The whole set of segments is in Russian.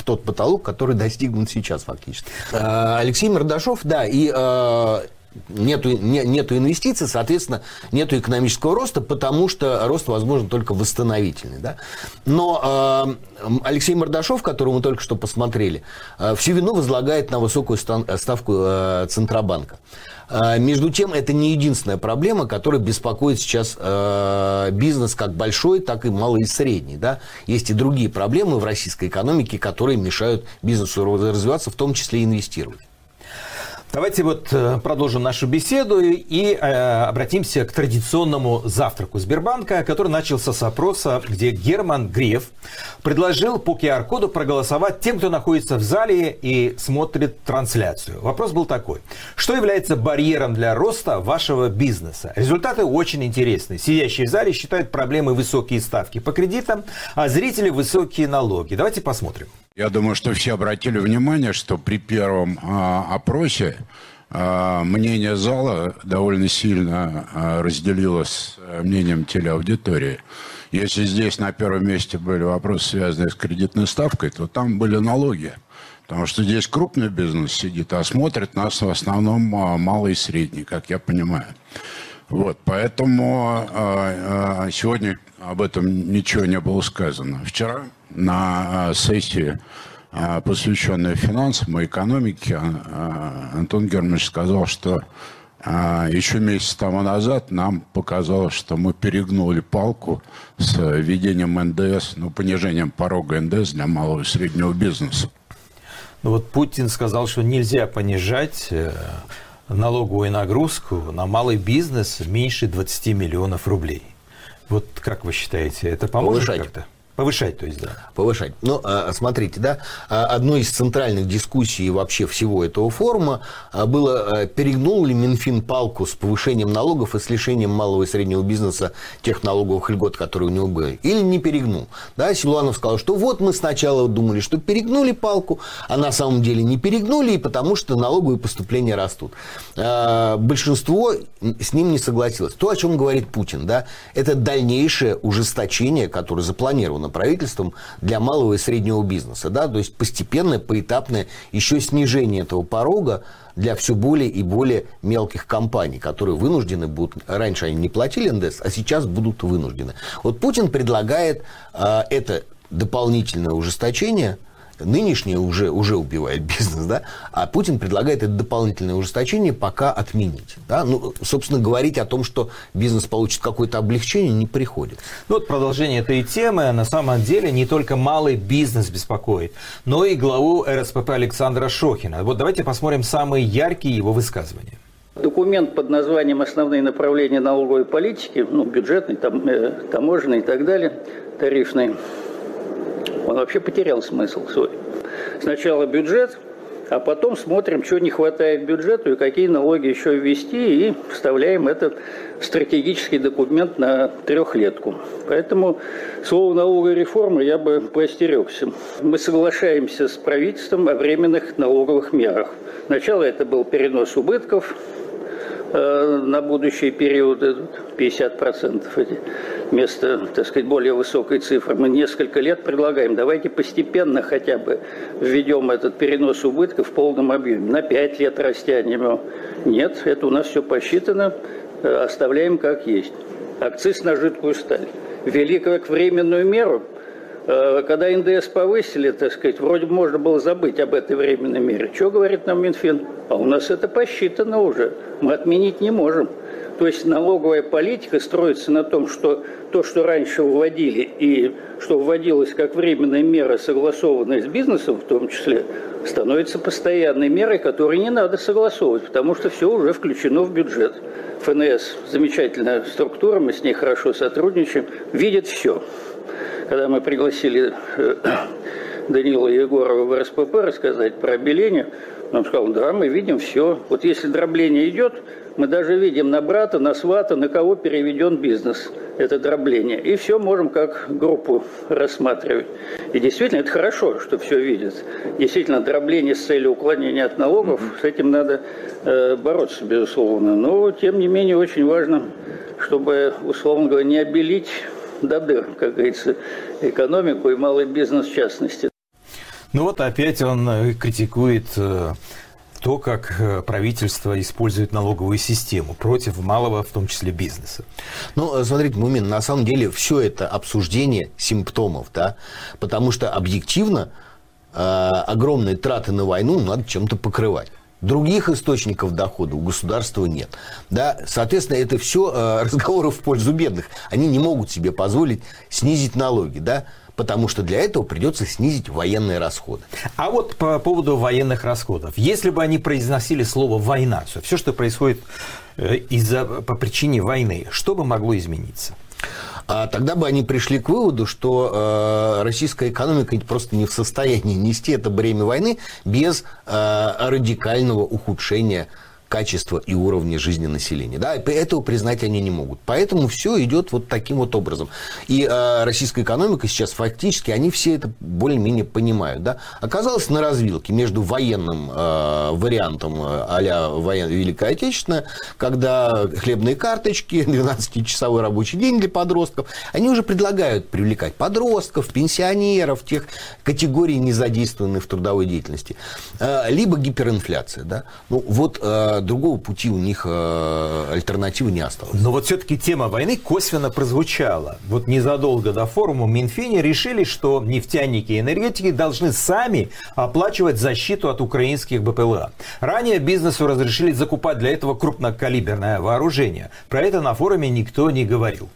тот потолок, который достигнут сейчас фактически. Алексей Мордашов, да, и нету инвестиций, соответственно, нету экономического роста, потому что рост возможен только восстановительный. Да? Но Алексей Мордашов, которого мы только что посмотрели, всю вину возлагает на высокую ставку Центробанка. Между тем, это не единственная проблема, которая беспокоит сейчас бизнес как большой, так и малый и средний. Да? Есть и другие проблемы в российской экономике, которые мешают бизнесу развиваться, в том числе и инвестировать. Давайте вот продолжим нашу беседу и обратимся к традиционному завтраку Сбербанка, который начался с опроса, где Герман Греф предложил по QR-коду проголосовать тем, кто находится в зале и смотрит трансляцию. Вопрос был такой. Что является барьером для роста вашего бизнеса? Результаты очень интересные. Сидящие в зале считают проблемой высокие ставки по кредитам, а зрители высокие налоги. Давайте посмотрим. Я думаю, что все обратили внимание, что при первом опросе мнение зала довольно сильно разделилось с мнением телеаудитории. Если здесь на первом месте были вопросы, связанные с кредитной ставкой, то там были налоги. Потому что здесь крупный бизнес сидит, а смотрит нас в основном малый и средний, как я понимаю. Вот, поэтому сегодня об этом ничего не было сказано. Вчера на сессии, посвященной финансам и экономике, Антон Германович сказал, что еще месяц тому назад нам показалось, что мы перегнули палку с введением НДС, понижением порога НДС для малого и среднего бизнеса. Ну вот Путин сказал, что нельзя понижать налоговую нагрузку на малый бизнес меньше 20 миллионов рублей. Вот как вы считаете, это поможет как-то? Повышать, то есть, да. Повышать. Ну, смотрите, да, одной из центральных дискуссий вообще всего этого форума было, перегнул ли Минфин палку с повышением налогов и с лишением малого и среднего бизнеса тех налоговых льгот, которые у него были, или не перегнул. Да, Силуанов сказал, что вот мы сначала думали, что перегнули палку, а на самом деле не перегнули, и потому что налоговые поступления растут. Большинство с ним не согласилось. То, о чем говорит Путин, да, это дальнейшее ужесточение, которое запланировано правительством для малого и среднего бизнеса. Да? То есть постепенное, поэтапное еще снижение этого порога для все более и более мелких компаний, которые вынуждены будут, раньше они не платили НДС, а сейчас будут вынуждены. Вот Путин предлагает это дополнительное ужесточение. Нынешнее уже убивает бизнес, да, а Путин предлагает это дополнительное ужесточение пока отменить. Да? Ну, собственно, говорить о том, что бизнес получит какое-то облегчение, не приходится. Ну, вот продолжение этой темы. На самом деле не только малый бизнес беспокоит, но и главу РСПП Александра Шохина. Вот давайте посмотрим самые яркие его высказывания. Документ под названием «Основные направления налоговой политики», бюджетный, таможенный и так далее, тарифный, он вообще потерял смысл свой. Сначала бюджет, а потом смотрим, что не хватает бюджету и какие налоги еще ввести, и вставляем этот стратегический документ на трехлетку. Поэтому слово «налоговая реформа» я бы поостерегся. Мы соглашаемся с правительством о временных налоговых мерах. Сначала это был перенос убытков на будущие периоды, 50% вместо, более высокой цифры. Мы несколько лет предлагаем, давайте постепенно хотя бы введем этот перенос убытков в полном объеме. На 5 лет растянем его. Нет, это у нас все посчитано, оставляем как есть. Акциз на жидкую сталь. Ввели как временную меру. Когда НДС повысили, вроде бы можно было забыть об этой временной мере. Что говорит нам Минфин? А у нас это посчитано уже. Мы отменить не можем. То есть налоговая политика строится на том, что то, что раньше вводили, и что вводилось как временная мера, согласованная с бизнесом в том числе, становится постоянной мерой, которую не надо согласовывать, потому что все уже включено в бюджет. ФНС замечательная структура, мы с ней хорошо сотрудничаем, видит все. Когда мы пригласили Данила Егорова в РСПП рассказать про обеление, он сказал, да, мы видим все. Вот если дробление идет, мы даже видим на брата, на свата, на кого переведен бизнес, это дробление. И все можем как группу рассматривать. И действительно, это хорошо, что все видят. Действительно, дробление с целью уклонения от налогов, с этим надо бороться, безусловно. Но, тем не менее, очень важно, чтобы, условно говоря, не обелить до дыр, как говорится, экономику и малый бизнес в частности. Ну вот опять он критикует то, как правительство использует налоговую систему против малого, в том числе, бизнеса. Ну, смотрите, Мумин, на самом деле все это обсуждение симптомов, да, потому что объективно огромные траты на войну надо чем-то покрывать. Других источников дохода у государства нет. Да? Соответственно, это все разговоры в пользу бедных. Они не могут себе позволить снизить налоги, да? Потому что для этого придется снизить военные расходы. А вот по поводу военных расходов. Если бы они произносили слово «война», все, что происходит по причине войны, что бы могло измениться? Тогда бы они пришли к выводу, что российская экономика просто не в состоянии нести это бремя войны без радикального ухудшения качества и уровня жизни населения. Да, этого признать они не могут. Поэтому все идет вот таким вот образом. И российская экономика сейчас фактически, они все это более-менее понимают. Да? Оказалось на развилке между военным вариантом а-ля Великая Отечественная, когда хлебные карточки, 12-часовой рабочий день для подростков, они уже предлагают привлекать подростков, пенсионеров, тех категорий, не задействованных в трудовой деятельности. Либо гиперинфляция. Да? Ну, вот другого пути у них альтернативы не осталось. Но вот все-таки тема войны косвенно прозвучала. Вот незадолго до форума в Минфине решили, что нефтяники и энергетики должны сами оплачивать защиту от украинских БПЛА. Ранее бизнесу разрешили закупать для этого крупнокалиберное вооружение. Про это на форуме никто не говорил.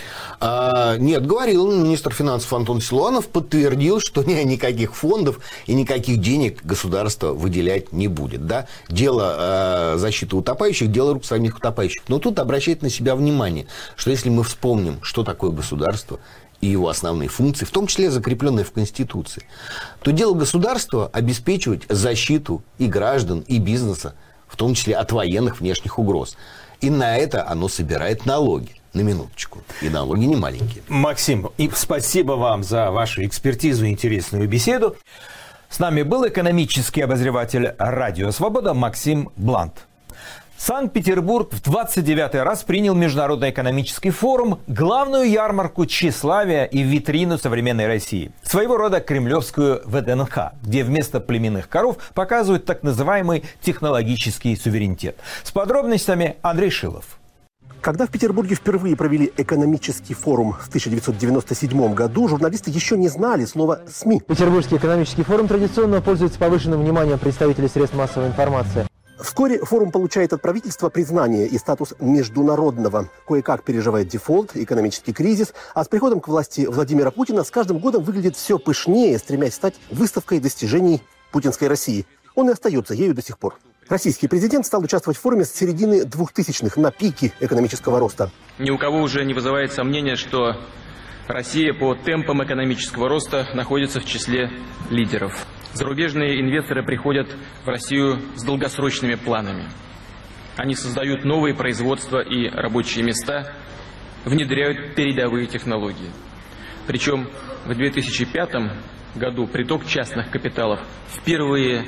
Нет, говорил министр финансов Антон Силуанов, подтвердил, что никаких фондов и никаких денег государство выделять не будет. Да? Дело защиты утопающих, дело рук самих утопающих. Но тут обращает на себя внимание, что если мы вспомним, что такое государство и его основные функции, в том числе закрепленные в Конституции, то дело государства обеспечивать защиту и граждан, и бизнеса, в том числе от военных внешних угроз. И на это оно собирает налоги. На минуточку. И налоги не маленькие. Максим, и спасибо вам за вашу экспертизу и интересную беседу. С нами был экономический обозреватель «Радио Свобода» Максим Блант. Санкт-Петербург в 29-й раз принял Международный экономический форум, главную ярмарку тщеславия и витрину современной России. Своего рода кремлевскую ВДНХ, где вместо племенных коров показывают так называемый технологический суверенитет. С подробностями Андрей Шилов. Когда в Петербурге впервые провели экономический форум в 1997 году, журналисты еще не знали слова СМИ. Петербургский экономический форум традиционно пользуется повышенным вниманием представителей средств массовой информации. Вскоре форум получает от правительства признание и статус международного. Кое-как переживает дефолт, экономический кризис, а с приходом к власти Владимира Путина с каждым годом выглядит все пышнее, стремясь стать выставкой достижений путинской России. Он и остается ею до сих пор. Российский президент стал участвовать в форуме с середины 2000-х, на пике экономического роста. Ни у кого уже не вызывает сомнения, что Россия по темпам экономического роста находится в числе лидеров. Зарубежные инвесторы приходят в Россию с долгосрочными планами. Они создают новые производства и рабочие места, внедряют передовые технологии. Причем в 2005 году приток частных капиталов впервые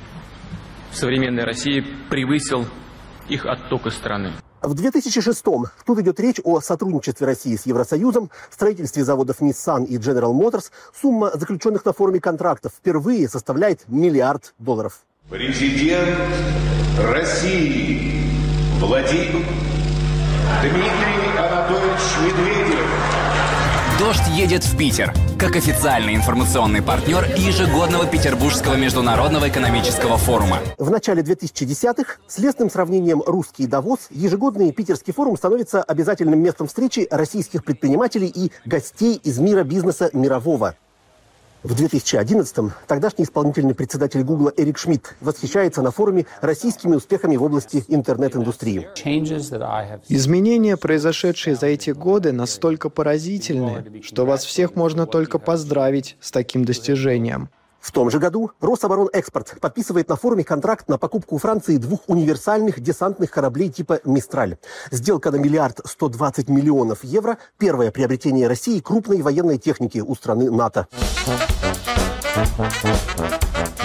в современной России превысил их отток из страны. В 2006-м тут идет речь о сотрудничестве России с Евросоюзом, строительстве заводов Nissan и General Motors. Сумма заключенных на форуме контрактов впервые составляет $1 миллиард. Президент России Владимир Дмитрий Анатольевич Медведев. «Дождь едет в Питер» как официальный информационный партнер ежегодного Петербургского международного экономического форума. В начале 2010-х с лестным сравнением «Русский Давос» ежегодный Питерский форум становится обязательным местом встречи российских предпринимателей и гостей из мира бизнеса мирового. В 2011-м тогдашний исполнительный председатель Гугла Эрик Шмидт восхищается на форуме российскими успехами в области интернет-индустрии. Изменения, произошедшие за эти годы, настолько поразительны, что вас всех можно только поздравить с таким достижением. В том же году Рособоронэкспорт подписывает на форуме контракт на покупку у Франции 2 универсальных десантных кораблей типа «Мистраль». Сделка на $1 миллиард 120 миллионов евро – первое приобретение России крупной военной техники у страны НАТО.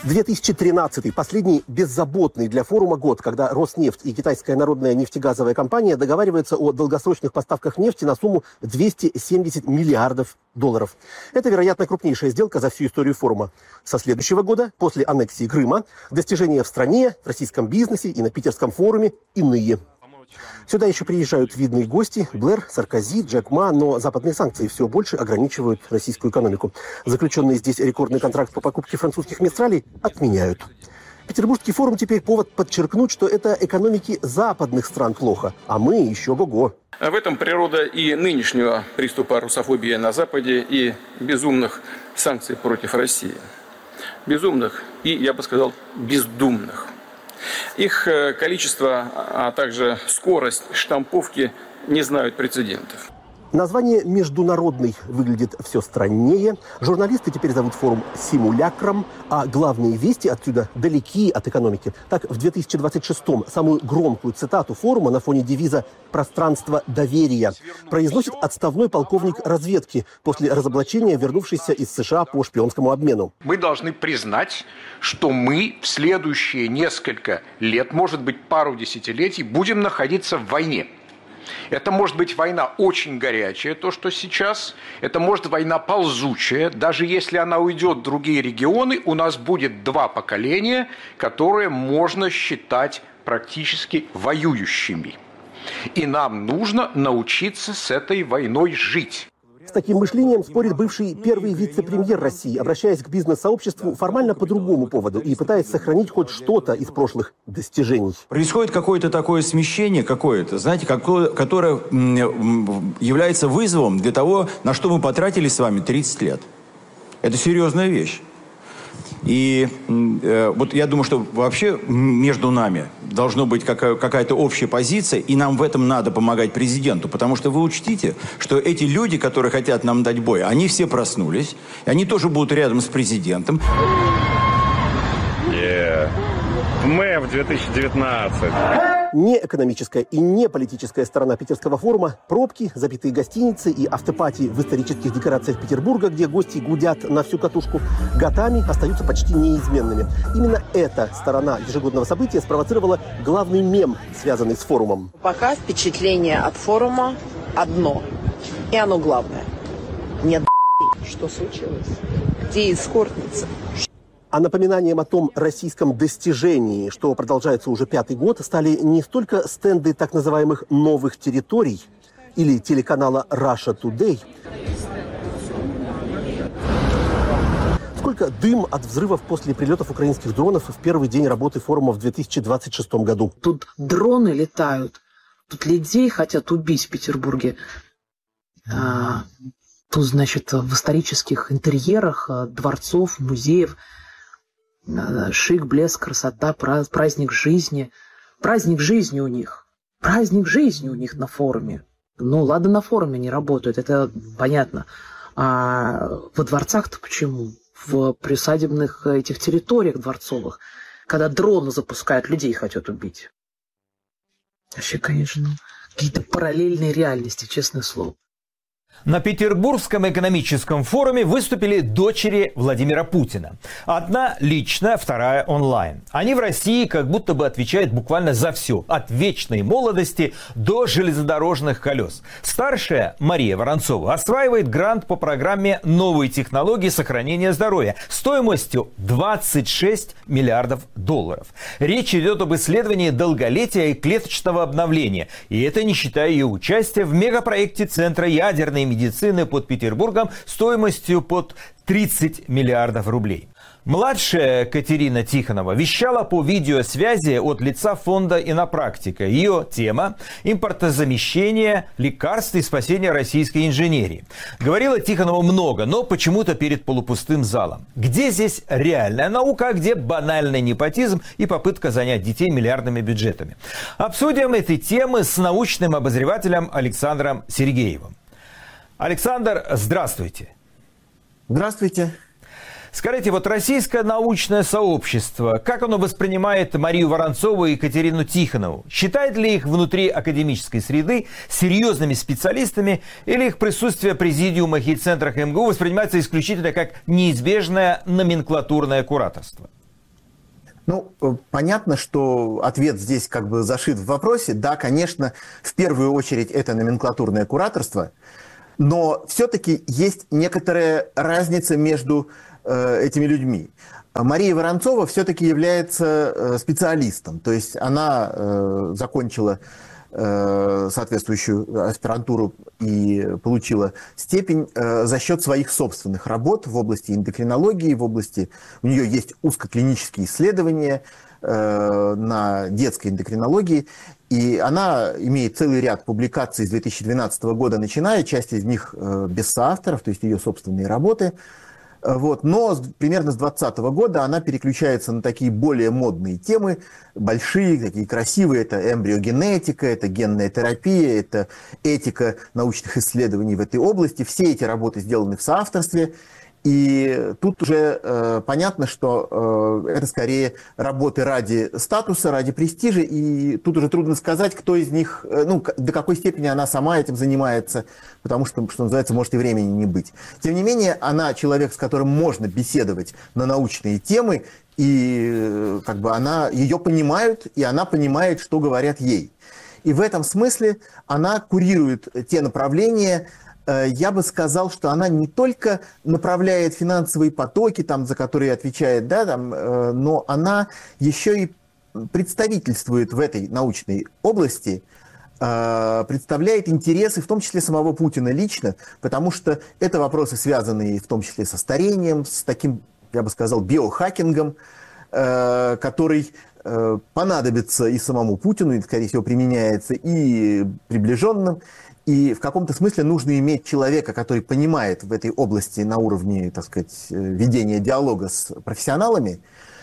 2013 – последний беззаботный для форума год, когда Роснефть и китайская народная нефтегазовая компания договариваются о долгосрочных поставках нефти на сумму 270 миллиардов долларов. Это, вероятно, крупнейшая сделка за всю историю форума. Со следующего года, после аннексии Крыма, достижения в стране, в российском бизнесе и на Питерском форуме иные. Сюда еще приезжают видные гости – Блэр, Саркози, Джек Ма, но западные санкции все больше ограничивают российскую экономику. Заключенный здесь рекордный контракт по покупке французских «Мистралей» отменяют. Петербургский форум теперь повод подчеркнуть, что это экономике западных стран плохо, а мы еще ого-го. В этом природа и нынешнего приступа русофобии на Западе и безумных санкций против России. Безумных и, я бы сказал, бездумных. Их количество, а также скорость штамповки не знают прецедентов. Название «международный» выглядит все страннее. Журналисты теперь зовут форум «симулякром», а главные вести отсюда далеки от экономики. Так, в 2026-м самую громкую цитату форума на фоне девиза «Пространство доверия» произносит отставной полковник разведки после разоблачения, вернувшийся из США по шпионскому обмену. Мы должны признать, что мы в следующие несколько лет, может быть, пару десятилетий, будем находиться в войне. Это может быть война очень горячая, то, что сейчас. Это может война ползучая. Даже если она уйдет в другие регионы, у нас будет два поколения, которые можно считать практически воюющими. И нам нужно научиться с этой войной жить. С таким мышлением спорит бывший первый вице-премьер России, обращаясь к бизнес-сообществу формально по другому поводу и пытаясь сохранить хоть что-то из прошлых достижений. Происходит какое-то такое смещение, знаете, которое является вызовом для того, на что мы потратили с вами 30 лет. Это серьезная вещь. И вот я думаю, что вообще между нами должна быть какая-то общая позиция, и нам в этом надо помогать президенту, потому что вы учтите, что эти люди, которые хотят нам дать бой, они все проснулись, и они тоже будут рядом с президентом. МЭФ 2019. Не экономическая и не политическая сторона питерского форума – пробки, забитые гостиницы и автопати в исторических декорациях Петербурга, где гости гудят на всю катушку, годами остаются почти неизменными. Именно эта сторона ежегодного события спровоцировала главный мем, связанный с форумом. Пока впечатление от форума одно, и оно главное. Нет, что случилось? Где эскортница? А напоминанием о том российском достижении, что продолжается уже 5-й год, стали не столько стенды так называемых новых территорий или телеканала Russia Today, сколько дым от взрывов после прилетов украинских дронов в первый день работы форума в 2026 году. Тут дроны летают, тут людей хотят убить в Петербурге. Тут, значит, в исторических интерьерах дворцов, музеев шик, блеск, красота, праздник жизни. Праздник жизни у них. Праздник жизни у них на форуме. Ну, ладно, на форуме не работают, это понятно. А во дворцах-то почему? В присадебных этих территориях дворцовых, когда дроны запускают, людей хотят убить. Вообще, конечно, какие-то параллельные реальности, честное слово. На Петербургском экономическом форуме выступили дочери Владимира Путина. Одна лично, вторая онлайн. Они в России как будто бы отвечают буквально за все. От вечной молодости до железнодорожных колес. Старшая Мария Воронцова осваивает грант по программе «Новые технологии сохранения здоровья» стоимостью 26 миллиардов долларов. Речь идет об исследовании долголетия и клеточного обновления. И это не считая ее участия в мегапроекте Центра ядерной медицины под Петербургом стоимостью под 30 миллиардов рублей. Младшая Катерина Тихонова вещала по видеосвязи от лица фонда «Инопрактика». Ее тема – импортозамещение лекарств и спасение российской инженерии. Говорила Тихонова много, но почему-то перед полупустым залом. Где здесь реальная наука, а где банальный непотизм и попытка занять детей миллиардными бюджетами? Обсудим эти темы с научным обозревателем Александром Сергеевым. Александр, здравствуйте. Здравствуйте. Скажите, вот российское научное сообщество, как оно воспринимает Марию Воронцову и Екатерину Тихонову? Считает ли их внутри академической среды серьезными специалистами или их присутствие в президиумах и центрах МГУ воспринимается исключительно как неизбежное номенклатурное кураторство? Ну, понятно, что ответ здесь как бы зашит в вопросе. Да, конечно, в первую очередь это номенклатурное кураторство, но все-таки есть некоторая разница между этими людьми. Мария Воронцова все-таки является специалистом, то есть она закончила соответствующую аспирантуру и получила степень за счет своих собственных работ в области эндокринологии, у нее есть узкоклинические исследования на детской эндокринологии, и она имеет целый ряд публикаций с 2012 года начиная, часть из них без соавторов, то есть ее собственные работы. Вот. Но примерно с 2020 года она переключается на такие более модные темы, большие, такие красивые. Это эмбриогенетика, это генная терапия, это этика научных исследований в этой области. Все эти работы сделаны в соавторстве. И тут уже понятно, что это скорее работы ради статуса, ради престижа, и тут уже трудно сказать, кто из них, до какой степени она сама этим занимается, потому что называется, может и времени не быть. Тем не менее, она человек, с которым можно беседовать на научные темы, и как бы ее понимают, и она понимает, что говорят ей. И в этом смысле она курирует те направления. Я бы сказал, что она не только направляет финансовые потоки, за которые отвечает, но она еще и представительствует в этой научной области, представляет интересы, в том числе самого Путина лично, потому что это вопросы, связанные в том числе со старением, с таким, я бы сказал, биохакингом, который понадобится и самому Путину, и, скорее всего, применяется и приближенным. И в каком-то смысле нужно иметь человека, который понимает в этой области на уровне, так сказать, ведения диалога с профессионалами,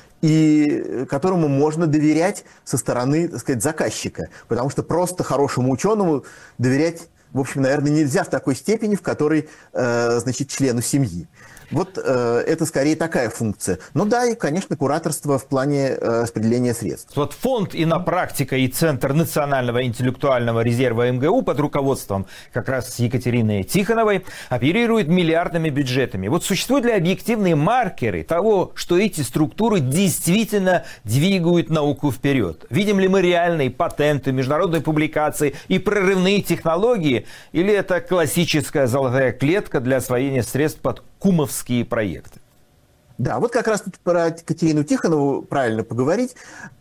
и которому можно доверять со стороны, так сказать, заказчика. Потому что просто хорошему ученому доверять, в общем, наверное, нельзя в такой степени, в которой, члену семьи. Вот это скорее такая функция. Ну да, и, конечно, кураторство в плане распределения средств. Вот фонд «Иннопрактика» и Центр национального интеллектуального резерва МГУ под руководством как раз Екатерины Тихоновой оперируют миллиардными бюджетами. Вот существуют ли объективные маркеры того, что эти структуры действительно двигают науку вперед? Видим ли мы реальные патенты, международные публикации и прорывные технологии? Или это классическая золотая клетка для освоения средств под кумовские проекты? Да, вот как раз тут про Екатерину Тихонову правильно поговорить.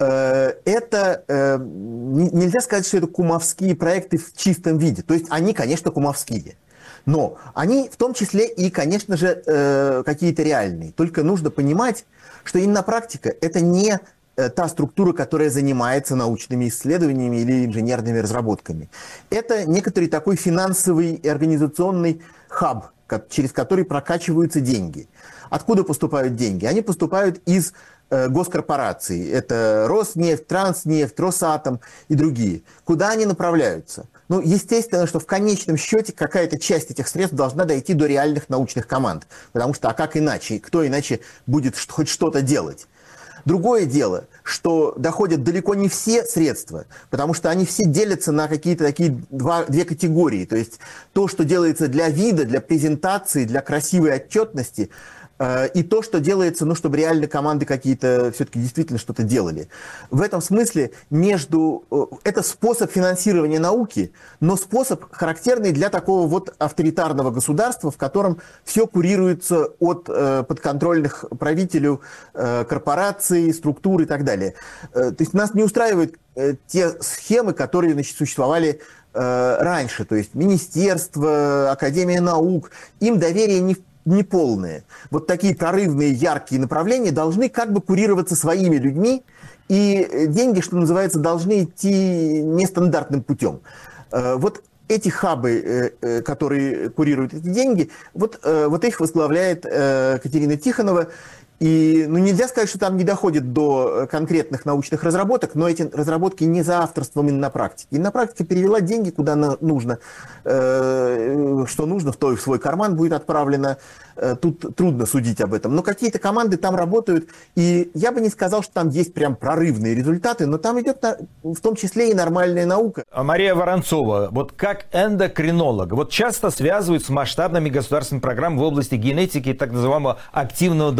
Это нельзя сказать, что это кумовские проекты в чистом виде. То есть они, конечно, кумовские. Но они в том числе и, конечно же, какие-то реальные. Только нужно понимать, что Иннопрактика – это не та структура, которая занимается научными исследованиями или инженерными разработками. Это некоторый такой финансовый и организационный хаб, через который прокачиваются деньги. Откуда поступают деньги? Они поступают из госкорпораций. Это Роснефть, Транснефть, Росатом и другие. Куда они направляются? Ну, естественно, что в конечном счете какая-то часть этих средств должна дойти до реальных научных команд. Потому что, а как иначе? Кто иначе будет хоть что-то делать? Другое дело, что доходят далеко не все средства, потому что они все делятся на какие-то такие две категории. То есть то, что делается для вида, для презентации, для красивой отчетности, и то, что делается, чтобы реально команды какие-то все-таки действительно что-то делали. В этом смысле это способ финансирования науки, но способ характерный для такого вот авторитарного государства, в котором все курируется от подконтрольных правителю корпораций, структур и так далее. То есть нас не устраивают те схемы, которые существовали раньше, то есть министерство, Академия наук, им доверие не полные. Вот такие прорывные, яркие направления должны как бы курироваться своими людьми, и деньги, что называется, должны идти нестандартным путем. Вот эти хабы, которые курируют эти деньги, вот их возглавляет Екатерина Тихонова. И нельзя сказать, что там не доходит до конкретных научных разработок, но эти разработки не за авторством Иннопрактики. Иннопрактика перевела деньги, куда нужно, что нужно, в свой карман будет отправлено. Тут трудно судить об этом. Но какие-то команды там работают, и я бы не сказал, что там есть прям прорывные результаты, но там идет в том числе и нормальная наука. Мария Воронцова, вот как эндокринолог, вот часто связывают с масштабными государственными программами в области генетики и так называемого активного долголетия.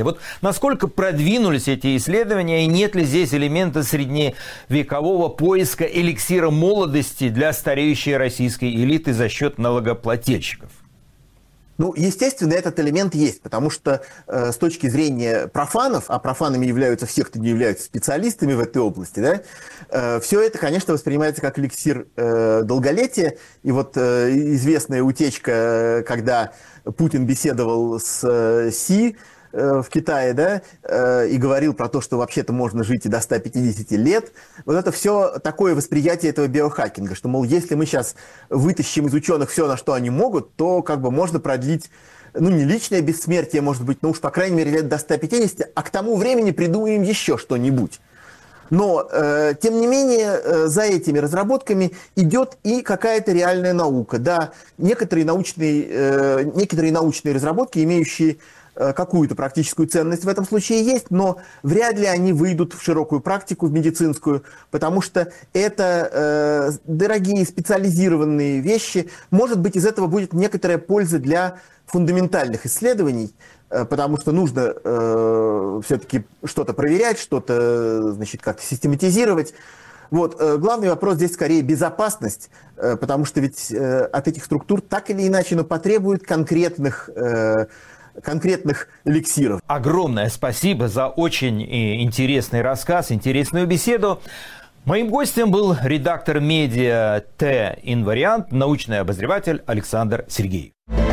Вот насколько продвинулись эти исследования, и нет ли здесь элемента средневекового поиска эликсира молодости для стареющей российской элиты за счет налогоплательщиков? Ну, естественно, этот элемент есть, потому что с точки зрения профанов, а профанами являются все, кто не являются специалистами в этой области, да, все это, конечно, воспринимается как эликсир долголетия. И вот известная утечка, когда Путин беседовал с Си в Китае, да, и говорил про то, что вообще-то можно жить и до 150 лет. Вот это все такое восприятие этого биохакинга, что, мол, если мы сейчас вытащим из ученых все, на что они могут, то как бы можно продлить, ну, не личное бессмертие, может быть, но уж, по крайней мере, лет до 150, а к тому времени придумаем еще что-нибудь. Но, тем не менее, за этими разработками идет и какая-то реальная наука. Да, некоторые научные разработки, имеющие какую-то практическую ценность в этом случае есть, но вряд ли они выйдут в широкую практику, в медицинскую, потому что это дорогие специализированные вещи. Может быть, из этого будет некоторая польза для фундаментальных исследований, потому что нужно все-таки что-то проверять, что-то, значит, как-то систематизировать. Вот. Главный вопрос здесь скорее безопасность, потому что ведь от этих структур так или иначе, но потребуют конкретных эликсиров. Огромное спасибо за очень интересный рассказ, интересную беседу. Моим гостем был редактор медиа Т-Инвариант, научный обозреватель Александр Сергеев.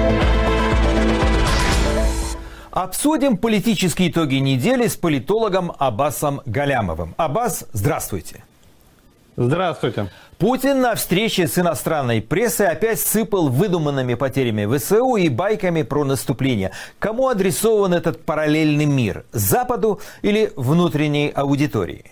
Обсудим политические итоги недели с политологом Аббасом Галямовым. Аббас, здравствуйте. Здравствуйте. Путин на встрече с иностранной прессой опять сыпал выдуманными потерями ВСУ и байками про наступление. Кому адресован этот параллельный мир? Западу или внутренней аудитории?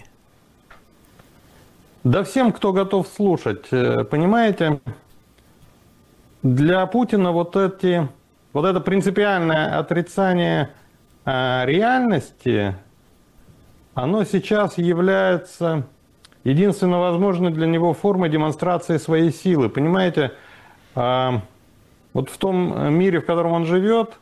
Да всем, кто готов слушать. Понимаете, для Путина вот это принципиальное отрицание реальности, оно сейчас является единственно возможной для него формой демонстрации своей силы. Понимаете, вот в том мире, в котором он живет,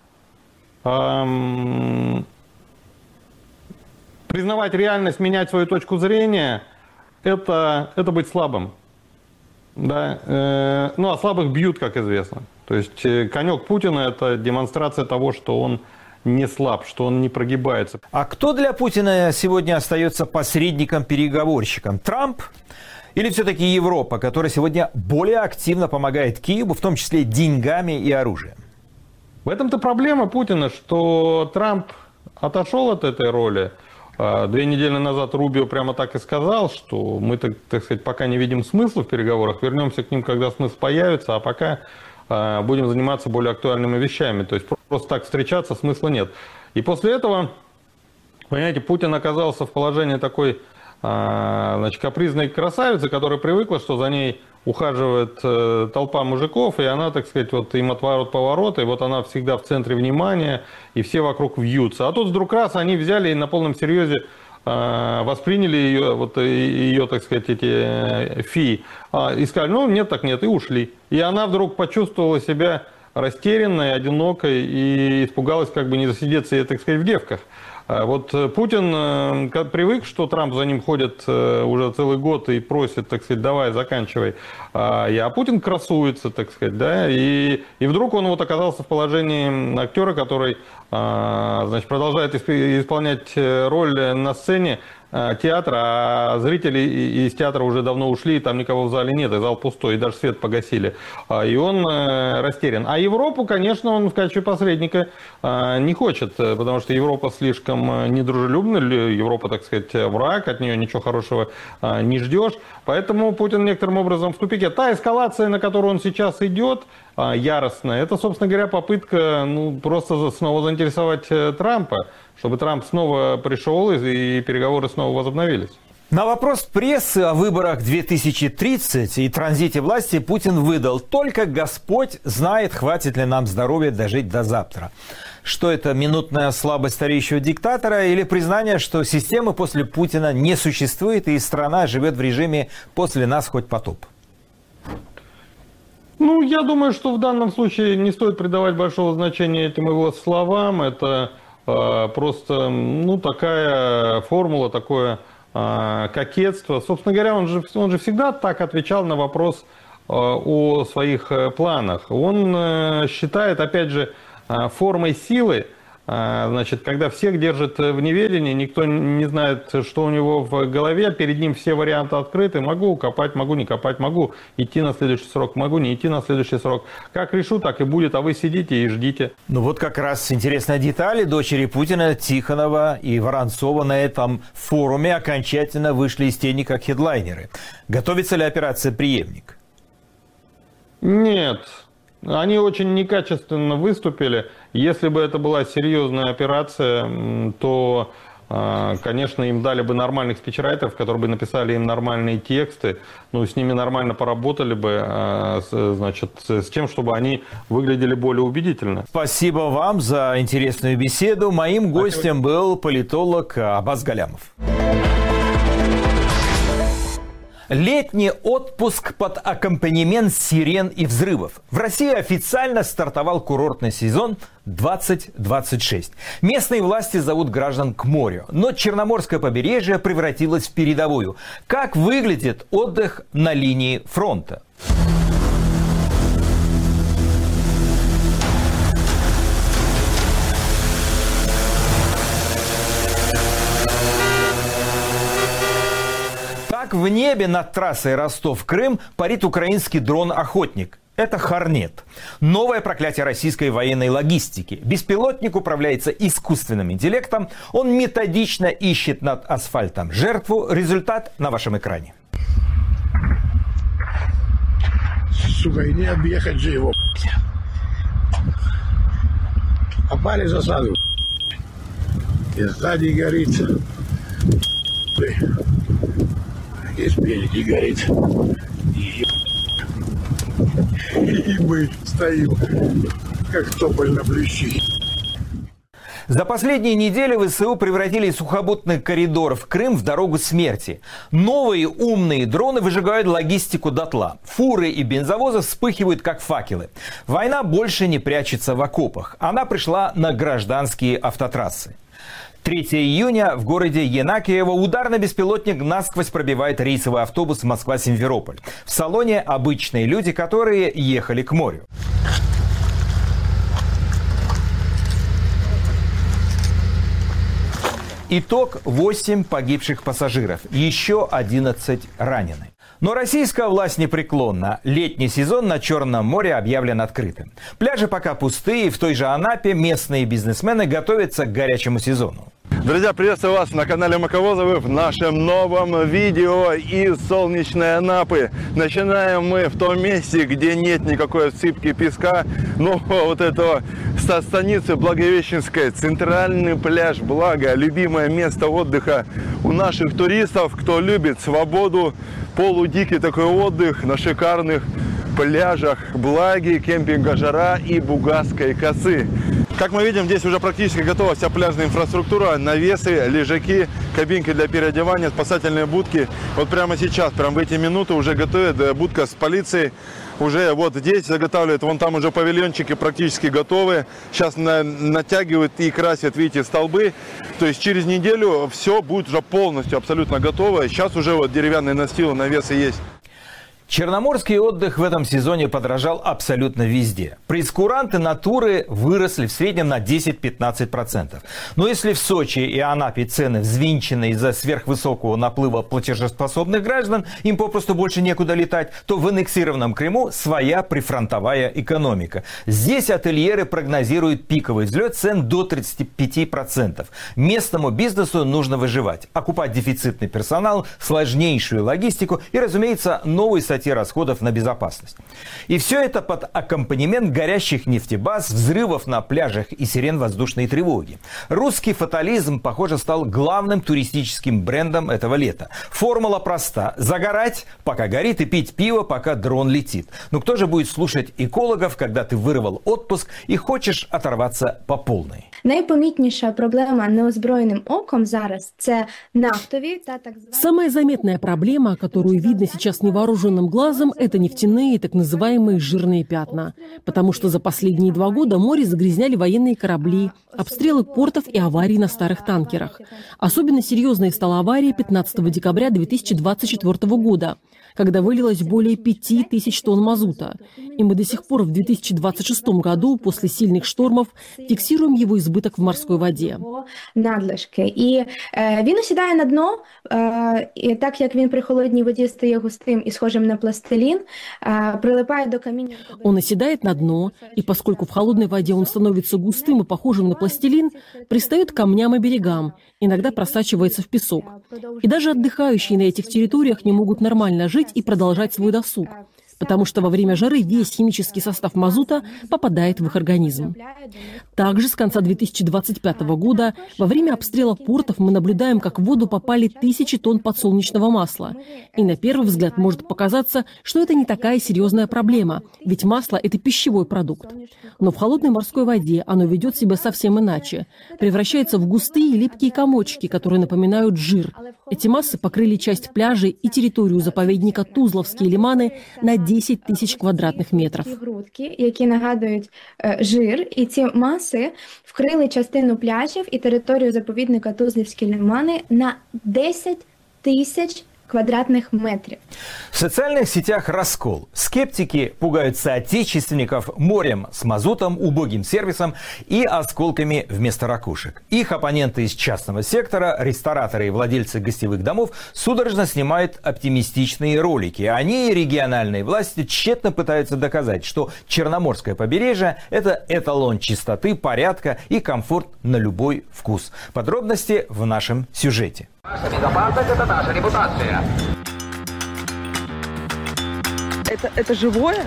признавать реальность, менять свою точку зрения, это быть слабым. Да? Ну, а слабых бьют, как известно. То есть конек Путина – это демонстрация того, что он не слаб, что он не прогибается. А кто для Путина сегодня остается посредником-переговорщиком? Трамп или все-таки Европа, которая сегодня более активно помогает Киеву, в том числе деньгами и оружием? В этом-то проблема Путина, что Трамп отошел от этой роли. 2 недели назад Рубио прямо так и сказал, что мы, так сказать, пока не видим смысла в переговорах, вернемся к ним, когда смысл появится, а пока будем заниматься более актуальными вещами. То есть просто так встречаться смысла нет. И после этого, понимаете, Путин оказался в положении такой, значит, капризной красавицы, которая привыкла, что за ней ухаживает толпа мужиков, и она, так сказать, вот им отворот-поворот, и вот она всегда в центре внимания, и все вокруг вьются. А тут вдруг раз они взяли и на полном серьезе восприняли ее, так сказать, эти фии, и сказали, ну нет, так нет, и ушли. И она вдруг почувствовала себя растерянной, одинокой и испугалась как бы не засидеться, так сказать, в девках. Вот Путин привык, что Трамп за ним ходит уже целый год и просит, так сказать, давай, заканчивай. А Путин красуется, так сказать, да, и вдруг он вот оказался в положении актера, который, значит, продолжает исполнять роль на сцене театра, а зрители из театра уже давно ушли, и там никого в зале нет, и зал пустой, и даже свет погасили. И он растерян. А Европу, конечно, он в качестве посредника не хочет, потому что Европа слишком недружелюбна, Европа, так сказать, враг, от нее ничего хорошего не ждешь. Поэтому Путин некоторым образом в тупике. Та эскалация, на которую он сейчас идет, яростная, это, собственно говоря, попытка просто снова заинтересовать Трампа, чтобы Трамп снова пришел и переговоры снова возобновились. На вопрос прессы о выборах 2030 и транзите власти Путин выдал: «Только Господь знает, хватит ли нам здоровья дожить до завтра». Что это, минутная слабость стареющего диктатора или признание, что системы после Путина не существует и страна живет в режиме «после нас хоть потоп»? Ну, я думаю, что в данном случае не стоит придавать большого значения этим его словам. Это просто, такая формула, такое кокетство. Собственно говоря, он же всегда так отвечал на вопрос о своих планах. Он считает, опять же, формой силы, значит, когда всех держит в неведении, никто не знает, что у него в голове, перед ним все варианты открыты. Могу копать, могу не копать, могу идти на следующий срок, могу не идти на следующий срок. Как решу, так и будет, а вы сидите и ждите. Ну вот как раз интересная деталь. Дочери Путина, Тихонова и Воронцова на этом форуме окончательно вышли из тени как хедлайнеры. Готовится ли операция «Преемник»? Нет. Они очень некачественно выступили. Если бы это была серьезная операция, то, конечно, им дали бы нормальных спичрайтеров, которые бы написали им нормальные тексты, с ними нормально поработали бы, значит, с тем, чтобы они выглядели более убедительно. Спасибо вам за интересную беседу. Моим гостем был политолог Аббас Галямов. Летний отпуск под аккомпанемент сирен и взрывов. В России официально стартовал курортный сезон 2026. Местные власти зовут граждан к морю, но Черноморское побережье превратилось в передовую. Как выглядит отдых на линии фронта? В небе над трассой Ростов-Крым парит украинский дрон-охотник. Это «Хорнет». Новое проклятие российской военной логистики. Беспилотник управляется искусственным интеллектом. Он методично ищет над асфальтом жертву. Результат на вашем экране. Сука, и не объехать же его. Попали в засаду. И сзади горит. И спереди горит. И мы стоим, как тополь на плющи. За последние недели ВСУ превратили сухопутный коридор в Крым в дорогу смерти. Новые умные дроны выжигают логистику дотла. Фуры и бензовозы вспыхивают, как факелы. Война больше не прячется в окопах. Она пришла на гражданские автотрассы. 3 июня в городе Енакиево ударный беспилотник насквозь пробивает рейсовый автобус Москва-Симферополь. В салоне обычные люди, которые ехали к морю. Итог: 8 погибших пассажиров, еще 11 ранены. Но российская власть непреклонна. Летний сезон на Черном море объявлен открытым. Пляжи пока пустые, в той же Анапе местные бизнесмены готовятся к горячему сезону. Друзья, приветствую вас на канале Маковозовы в нашем новом видео из солнечной Анапы. Начинаем мы в том месте, где нет никакой отсыпки песка, но вот этого со станицы Благовещенской, центральный пляж Благо, любимое место отдыха у наших туристов, кто любит свободу, полудикий такой отдых на шикарных пляжах Благи, кемпинга Жара и Бугасской косы. Как мы видим, здесь уже практически готова вся пляжная инфраструктура, навесы, лежаки, кабинки для переодевания, спасательные будки. Вот прямо сейчас, прямо в эти минуты уже готовят будка с полицией. Уже вот здесь заготавливают, вон там уже павильончики практически готовы. Сейчас натягивают и красят, видите, столбы. То есть через неделю все будет уже полностью абсолютно готово. Сейчас уже вот деревянные настилы, навесы есть. Черноморский отдых в этом сезоне подорожал абсолютно везде. Прейскуранты натуры выросли в среднем на 10-15%. Но если в Сочи и Анапе цены взвинчены из-за сверхвысокого наплыва платежеспособных граждан, им попросту больше некуда летать, то в аннексированном Крыму своя прифронтовая экономика. Здесь ательеры прогнозируют пиковый взлет цен до 35%. Местному бизнесу нужно выживать, окупать дефицитный персонал, сложнейшую логистику и, разумеется, новый статьи расходов на безопасность. И все это под аккомпанемент горящих нефтебаз, взрывов на пляжах и сирен воздушной тревоги. Русский фатализм, похоже, стал главным туристическим брендом этого лета. Формула проста: загорать, пока горит, и пить пиво, пока дрон летит. Но кто же будет слушать экологов, когда ты вырвал отпуск и хочешь оторваться по полной? Найпомітніша проблема неозброєним оком зараз – це нафтові та так звані... Самая заметная проблема, которую видно сейчас невооруженным невооруженным глазом, это нефтяные так называемые жирные пятна. Потому что за последние 2 года море загрязняли военные корабли, обстрелы портов и аварии на старых танкерах. Особенно серьезной стала авария 15 декабря 2024 года, когда вылилось более 5000 тонн мазута. И мы до сих пор в 2026 году, после сильных штормов, фиксируем его избыток в морской воде. Надлишки. І він осідає на дно, і так як він при холодній воді стає густим і схожим на пластилін, прилипає до каміння. Он оседает на дно, и поскольку в холодной воде он становится густым и похожим на пластилин, пристает к камням и берегам, иногда просачивается в песок. И даже отдыхающие на этих территориях не могут нормально жить и продолжать свой досуг, потому что во время жары весь химический состав мазута попадает в их организм. Также с конца 2025 года во время обстрела портов мы наблюдаем, как в воду попали 1000 тонн подсолнечного масла. И на первый взгляд может показаться, что это не такая серьезная проблема, ведь масло – это пищевой продукт. Но в холодной морской воде оно ведет себя совсем иначе. Превращается в густые липкие комочки, которые напоминают жир. Эти массы покрыли часть пляжей и территорию заповедника Тузловские лиманы на 10 тысяч квадратных метров. Грудки, які нагадують жир, і ці маси вкрили частину пляжів і територію заповідника Тузлівські лимани на 10 тисяч квадратных метров. В социальных сетях раскол. Скептики пугают соотечественников морем с мазутом, убогим сервисом и осколками вместо ракушек. Их оппоненты из частного сектора, рестораторы и владельцы гостевых домов судорожно снимают оптимистичные ролики. Они и региональные власти тщетно пытаются доказать, что Черноморское побережье – это эталон чистоты, порядка и комфорт на любой вкус. Подробности в нашем сюжете. Безопасность – это наша репутация. Это живое?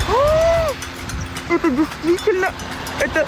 Это действительно... Это...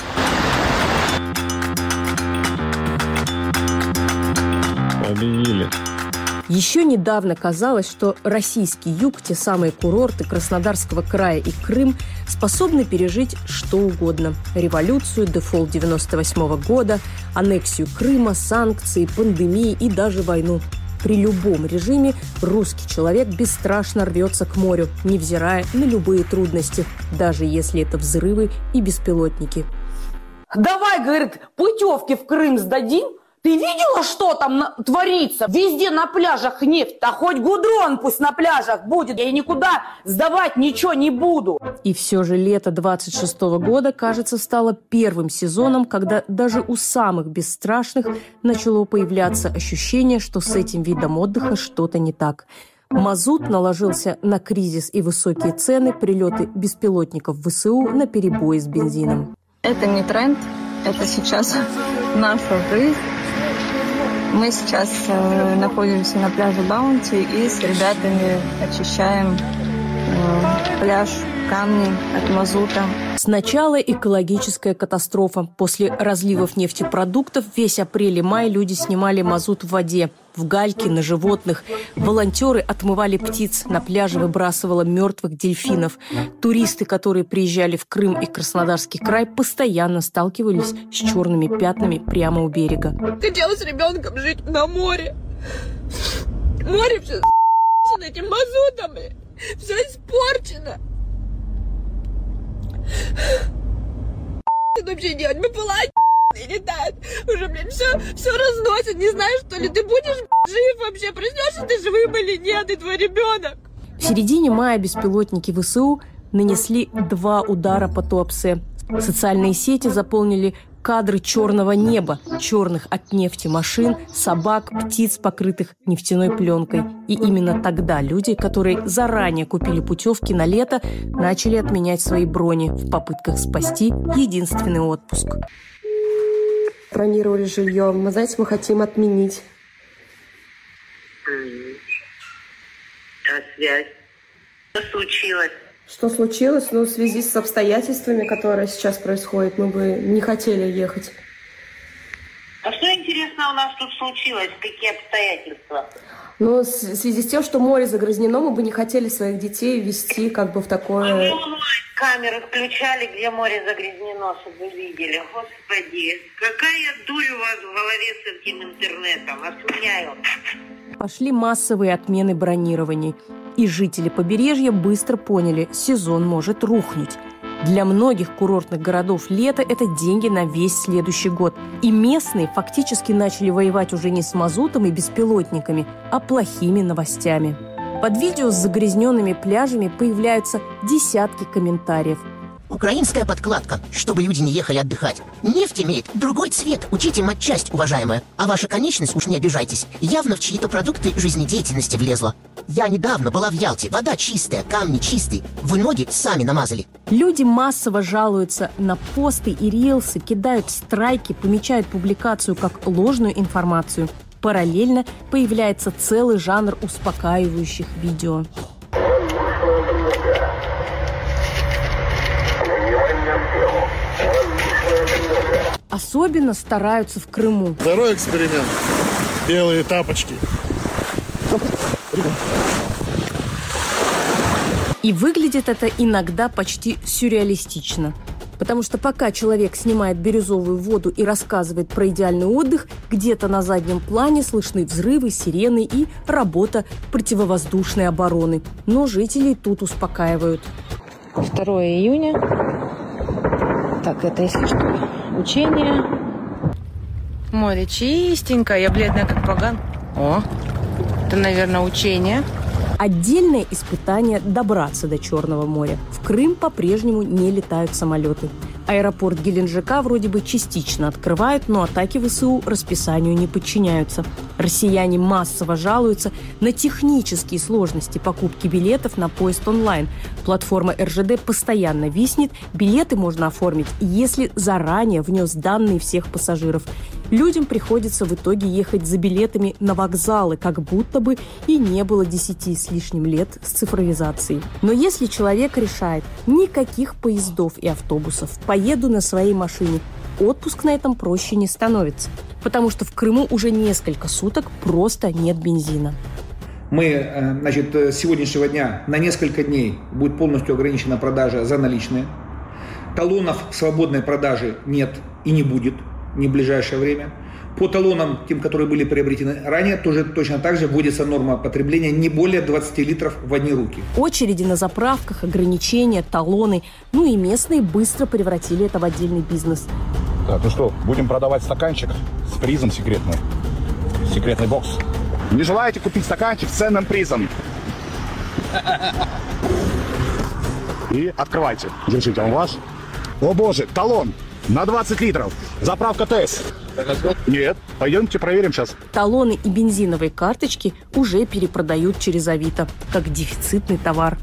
Победили. Еще недавно казалось, что российский юг, те самые курорты Краснодарского края и Крым, способны пережить что угодно. Революцию, дефолт 98 года, аннексию Крыма, санкции, пандемии и даже войну. При любом режиме русский человек бесстрашно рвется к морю, невзирая на любые трудности, даже если это взрывы и беспилотники. Давай, говорит, путевки в Крым сдадим. Ты видела, что там творится? Везде на пляжах нефть, а хоть гудрон пусть на пляжах будет. Я никуда сдавать ничего не буду. И все же лето 26 года, кажется, стало первым сезоном, когда даже у самых бесстрашных начало появляться ощущение, что с этим видом отдыха что-то не так. Мазут наложился на кризис и высокие цены, прилеты беспилотников ВСУ на перебои с бензином. Это не тренд, это сейчас наша жизнь. Мы сейчас находимся на пляже Баунти и с ребятами очищаем пляж, камни от мазута. Сначала экологическая катастрофа. После разливов нефтепродуктов весь апрель и май люди снимали мазут в воде, в гальке, на животных. Волонтеры отмывали птиц, на пляже выбрасывало мертвых дельфинов. Туристы, которые приезжали в Крым и Краснодарский край, постоянно сталкивались с черными пятнами прямо у берега. Хотела с ребенком жить на море. Море все с***но этим мазутом. Все испорчено. Что вообще делать? Мы и летают. Уже, все разносят. Не знаю, что ли. Ты будешь жив вообще? Проснешься ты живым или нет? И твой ребенок. В середине мая беспилотники ВСУ нанесли 2 удара по Туапсе. Социальные сети заполнили кадры черного неба, черных от нефти машин, собак, птиц, покрытых нефтяной пленкой. И именно тогда люди, которые заранее купили путевки на лето, начали отменять свои брони в попытках спасти единственный отпуск. Бронировали жилье. Мы, знаете, мы хотим отменить. А связь? Что случилось? Что случилось? Ну, в связи с обстоятельствами, которые сейчас происходят, мы бы не хотели ехать. А что, интересно, у нас тут случилось? Какие обстоятельства? Ну, в связи с тем, что море загрязнено, мы бы не хотели своих детей везти как бы в такое... А вы камеры включали, где море загрязнено, чтобы вы видели? Господи, какая дурь у вас в голове с этим интернетом? Отменяю. Пошли массовые отмены бронирований. И жители побережья быстро поняли, сезон может рухнуть. Для многих курортных городов лето – это деньги на весь следующий год. И местные фактически начали воевать уже не с мазутом и беспилотниками, а плохими новостями. Под видео с загрязненными пляжами появляются десятки комментариев. Украинская подкладка, чтобы люди не ехали отдыхать. Нефть имеет другой цвет, учите матчасть, уважаемая. А ваша конечность, уж не обижайтесь, явно в чьи-то продукты жизнедеятельности влезла. Я недавно была в Ялте, вода чистая, камни чистые, вы ноги сами намазали. Люди массово жалуются на посты и рилсы, кидают страйки, помечают публикацию как ложную информацию. Параллельно появляется целый жанр успокаивающих видео. Особенно стараются в Крыму. Второй эксперимент. Белые тапочки. И выглядит это иногда почти сюрреалистично. Потому что пока человек снимает бирюзовую воду и рассказывает про идеальный отдых, где-то на заднем плане слышны взрывы, сирены и работа противовоздушной обороны. Но жителей тут успокаивают. 2 июня. Так, это, если что, учение. Море чистенькое, я бледная как поган. О, это, наверное, учение. Отдельное испытание добраться до Черного моря. В Крым по-прежнему не летают самолеты. Аэропорт Геленджика вроде бы частично открывают, но атаки ВСУ расписанию не подчиняются. Россияне массово жалуются на технические сложности покупки билетов на поезд онлайн. Платформа РЖД постоянно виснет, билеты можно оформить, если заранее внес данные всех пассажиров. Людям приходится в итоге ехать за билетами на вокзалы, как будто бы и не было 10 с лишним лет с цифровизацией. Но если человек решает никаких поездов и автобусов, поеду на своей машине, отпуск на этом проще не становится. Потому что в Крыму уже несколько суток просто нет бензина. Мы, значит, с сегодняшнего дня на несколько дней будет полностью ограничена продажа за наличные. Талонов свободной продажи нет и не будет ни в ближайшее время. По талонам, тем, которые были приобретены ранее, тоже точно так же вводится норма потребления не более 20 литров в одни руки. Очереди на заправках, ограничения, талоны. Ну и местные быстро превратили это в отдельный бизнес. Так, ну что, будем продавать стаканчик с призом секретным. Секретный бокс. Не желаете купить стаканчик с ценным призом? И открывайте. Держите, он ваш. О боже, талон на 20 литров. Заправка ТЭС. Нет, пойдемте проверим сейчас. Талоны и бензиновые карточки уже перепродают через Авито, как дефицитный товар.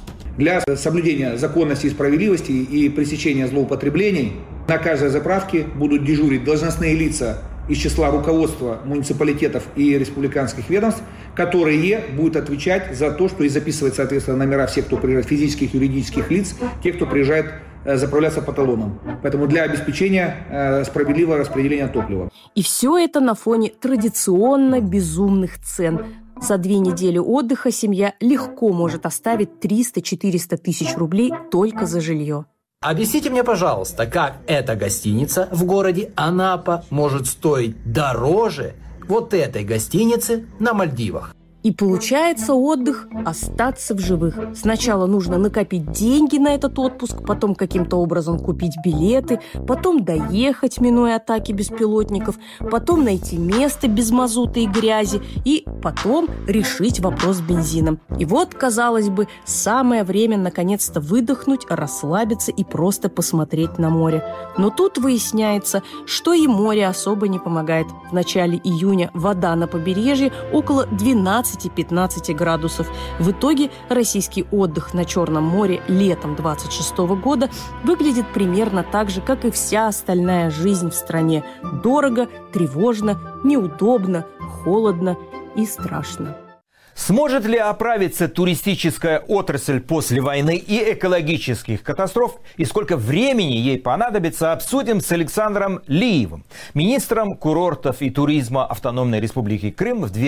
Для соблюдения законности и справедливости и пресечения злоупотреблений на каждой заправке будут дежурить должностные лица из числа руководства муниципалитетов и республиканских ведомств, которые будут отвечать за то, что и записывать, соответственно, номера всех, кто приезжает, физических, юридических лиц, тех, кто приезжает заправляться по талонам. Поэтому для обеспечения справедливого распределения топлива. И все это на фоне традиционно безумных цен. За 2 недели отдыха семья легко может оставить 300-400 тысяч рублей только за жилье. Объясните мне, пожалуйста, как эта гостиница в городе Анапа может стоить дороже вот этой гостиницы на Мальдивах? И получается отдых – остаться в живых. Сначала нужно накопить деньги на этот отпуск, потом каким-то образом купить билеты, потом доехать, минуя атаки беспилотников, потом найти место без мазута и грязи, и потом решить вопрос с бензином. И вот, казалось бы, самое время наконец-то выдохнуть, расслабиться и просто посмотреть на море. Но тут выясняется, что и море особо не помогает. В начале июня вода на побережье около 12-15 градусов. В итоге российский отдых на Черном море летом 26 года выглядит примерно так же, как и вся остальная жизнь в стране. Дорого, тревожно, неудобно, холодно и страшно. Сможет ли оправиться туристическая отрасль после войны и экологических катастроф, и сколько времени ей понадобится, обсудим с Александром Лиевым, министром курортов и туризма Автономной Республики Крым в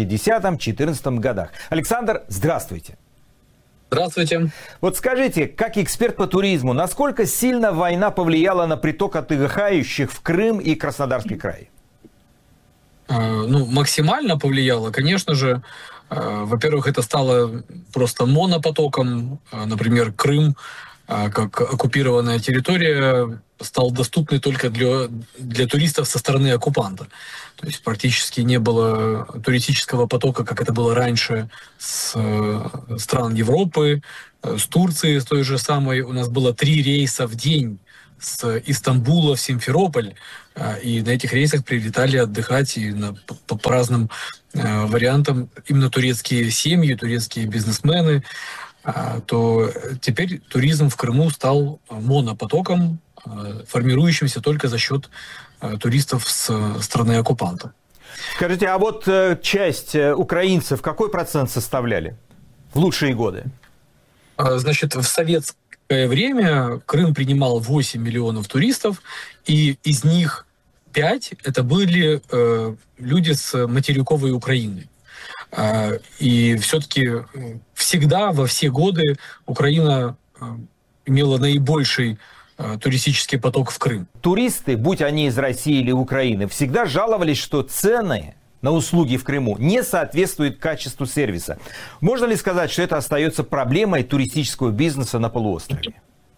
2010-2014 годах. Александр, здравствуйте. Здравствуйте. Вот скажите, как эксперт по туризму, насколько сильно война повлияла на приток отдыхающих в Крым и Краснодарский край? Максимально повлияло, конечно же. Во-первых, это стало просто монопотоком. Например, Крым, как оккупированная территория, стал доступный только для туристов со стороны оккупанта. То есть практически не было туристического потока, как это было раньше, с стран Европы, с Турции, с той же самой. У нас было 3 рейса в день с Истамбула в Симферополь, и на этих рейсах прилетали отдыхать и по разным вариантам именно турецкие семьи, турецкие бизнесмены. То теперь туризм в Крыму стал монопотоком, формирующимся только за счет туристов с страны оккупанта. Скажите, а вот часть украинцев какой процент составляли в лучшие годы? Значит, в советское время Крым принимал 8 миллионов туристов, и из них 5 это были люди с материковой Украины. И все-таки всегда, во все годы, Украина имела наибольший туристический поток в Крым. Туристы, будь они из России или Украины, всегда жаловались, что цены на услуги в Крыму не соответствуют качеству сервиса. Можно ли сказать, что это остается проблемой туристического бизнеса на полуострове?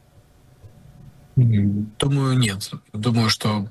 Думаю, нет. Думаю, что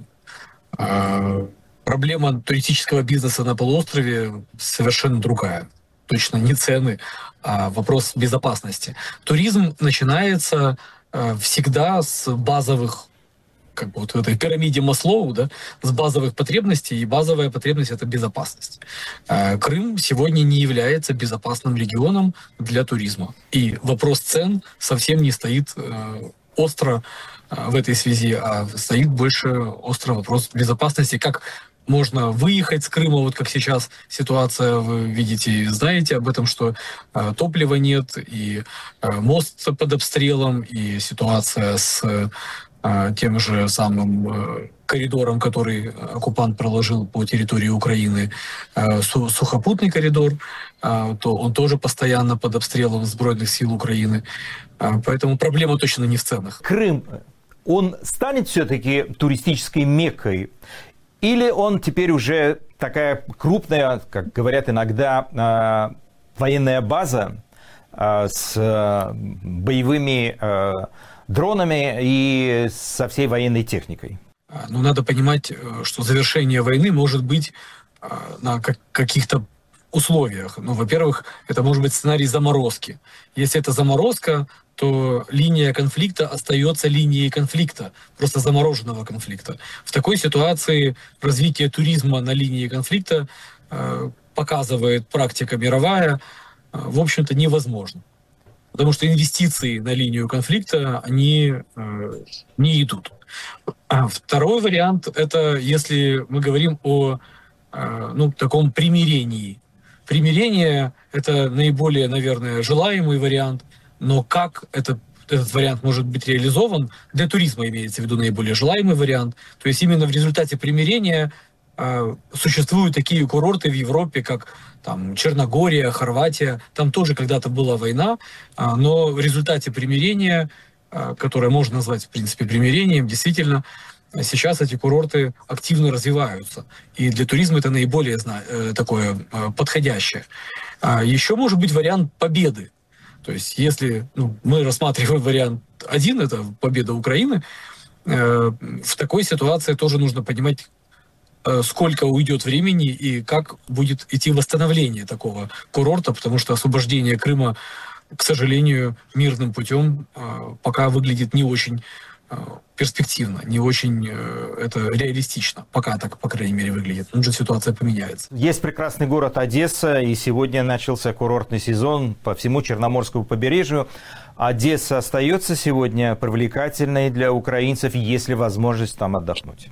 проблема туристического бизнеса на полуострове совершенно другая. Точно не цены, а вопрос безопасности. Туризм начинается всегда с базовых, как бы вот в этой пирамиде Маслоу, да, с базовых потребностей, и базовая потребность — это безопасность. Крым сегодня не является безопасным регионом для туризма. И вопрос цен совсем не стоит остро в этой связи, а стоит больше остро вопрос безопасности, как можно выехать с Крыма, вот как сейчас ситуация, вы видите и знаете об этом, что топлива нет, и мост под обстрелом, и ситуация с тем же самым коридором, который оккупант проложил по территории Украины, сухопутный коридор, то он тоже постоянно под обстрелом Збройных сил Украины. Поэтому проблема точно не в ценах. Крым, он станет все-таки туристической меккой? Или он теперь уже такая крупная, как говорят иногда, военная база с боевыми дронами и со всей военной техникой? Ну, надо понимать, что завершение войны может быть на каких-то условиях. Ну, во-первых, это может быть сценарий заморозки. Если это заморозка, то линия конфликта остается линией конфликта, просто замороженного конфликта. В такой ситуации развитие туризма на линии конфликта, показывает практика мировая, в общем-то невозможно. Потому что инвестиции на линию конфликта, они не идут. А второй вариант — это если мы говорим о таком примирении. Примирение — это наиболее, наверное, желаемый вариант, но как этот вариант может быть реализован, для туризма имеется в виду наиболее желаемый вариант. То есть именно в результате примирения существуют такие курорты в Европе, как там Черногория, Хорватия. Там тоже когда-то была война, но в результате примирения, которое можно назвать, в принципе, примирением, действительно, сейчас эти курорты активно развиваются. И для туризма это наиболее такое подходящее. Еще может быть вариант победы. То есть если мы рассматриваем вариант 1, это победа Украины, в такой ситуации тоже нужно понимать, сколько уйдет времени и как будет идти восстановление такого курорта, потому что освобождение Крыма, к сожалению, мирным путем пока выглядит не очень перспективно, не очень это реалистично. Пока так, по крайней мере, выглядит. Может, ситуация поменяется. Есть прекрасный город Одесса, и сегодня начался курортный сезон по всему Черноморскому побережью. Одесса остается сегодня привлекательной для украинцев, есть ли возможность там отдохнуть?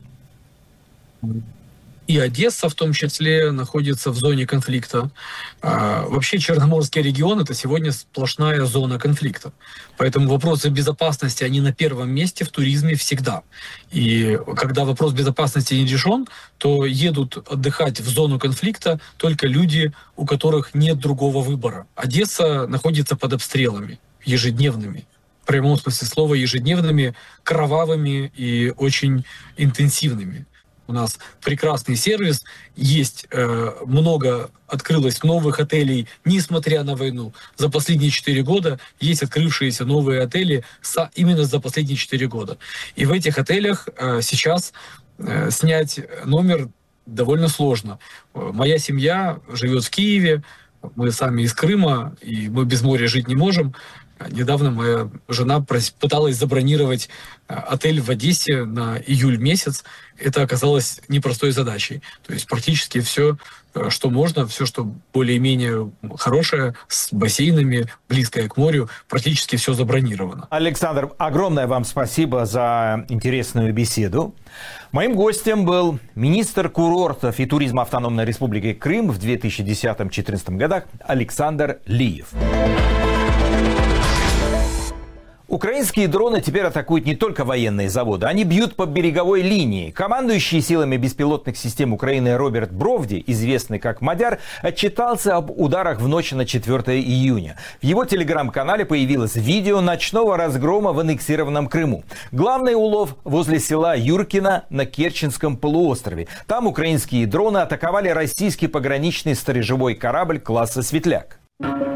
И Одесса в том числе находится в зоне конфликта. Вообще Черноморский регион — это сегодня сплошная зона конфликта. Поэтому вопросы безопасности, они на первом месте в туризме всегда. И когда вопрос безопасности не решен, то едут отдыхать в зону конфликта только люди, у которых нет другого выбора. Одесса находится под обстрелами ежедневными. В прямом смысле слова ежедневными, кровавыми и очень интенсивными. у нас прекрасный сервис, есть открылось новых отелей, несмотря на войну. За последние 4 года есть открывшиеся новые отели именно за последние 4 года. И в этих отелях сейчас снять номер довольно сложно. Моя семья живет в Киеве, мы сами из Крыма, и мы без моря жить не можем. Недавно моя жена пыталась забронировать отель в Одессе на июль месяц. Это оказалось непростой задачей. То есть практически все, что можно, все, что более-менее хорошее, с бассейнами, близкое к морю, практически все забронировано. Александр, огромное вам спасибо за интересную беседу. Моим гостем был министр курортов и туризма Автономной Республики Крым в 2010-2014 годах Александр Лиев. Украинские дроны теперь атакуют не только военные заводы, они бьют по береговой линии. Командующий силами беспилотных систем Украины Роберт Бровди, известный как Мадяр, отчитался об ударах в ночь на 4 июня. В его телеграм-канале появилось видео ночного разгрома в аннексированном Крыму. Главный улов возле села Юркино на Керченском полуострове. Там украинские дроны атаковали российский пограничный сторожевой корабль класса «Светляк».